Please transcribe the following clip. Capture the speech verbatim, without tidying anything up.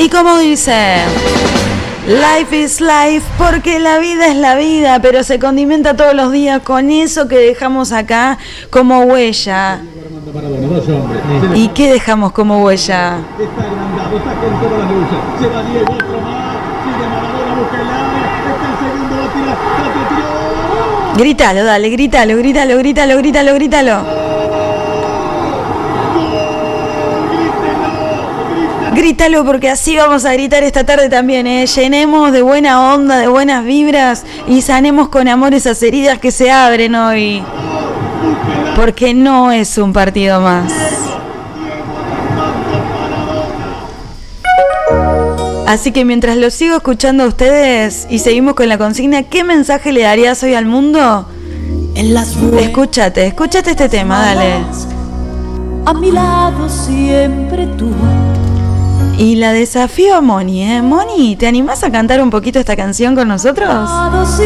Y como dice, life is life, porque la vida es la vida, pero se condimenta todos los días con eso que dejamos acá como huella. ¿Y qué dejamos como huella? Está agrandado, está con toda la lucha. Se va Diego, otro más. Sigue Maradona, busca el área. Está el segundo, va a tirar. Tato tiró. Grítalo, dale, grítalo, grítalo, grítalo, grítalo, grítalo. Grítalo, porque así vamos a gritar esta tarde también, ¿eh? Llenemos de buena onda, de buenas vibras y sanemos con amor esas heridas que se abren hoy. Porque no es un partido más. Así que mientras los sigo escuchando a ustedes y seguimos con la consigna, ¿qué mensaje le darías hoy al mundo? En las escúchate, escúchate este tema, dale. A mi lado siempre tú. Y la desafío a Moni, ¿eh? Moni, ¿te animás a cantar un poquito esta canción con nosotros?